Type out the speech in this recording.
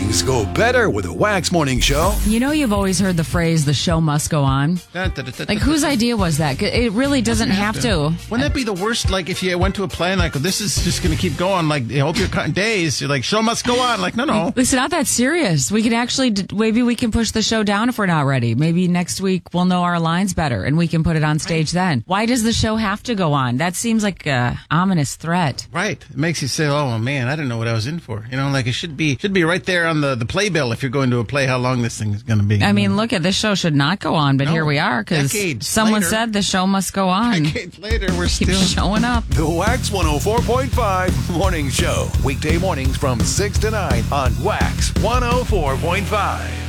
mornings go better with a Wax Morning Show. You know, you've always heard the phrase, the show must go on. Like, whose idea was that? It really doesn't have to. Wouldn't that be the worst, like, if you went to a play and, like, this is just going to keep going, like, I hope you're cutting days. You're like, show must go on. Like, no. It's not that serious. We can actually, maybe we can push the show down if we're not ready. Maybe next week we'll know our lines better and we can put it on stage then. Why does the show have to go on? That seems like a ominous threat. Right. It makes you say, oh, man, I didn't know what I was in for. You know, like, it should be right there on the playbill if you're going to a play how long this thing is going to be. I mean, look, this show should not go on, but here we are because someone said the show must go on. Decades later, we're Keep still showing up. The Wax 104.5 Morning Show. Weekday mornings from 6 to 9 on Wax 104.5.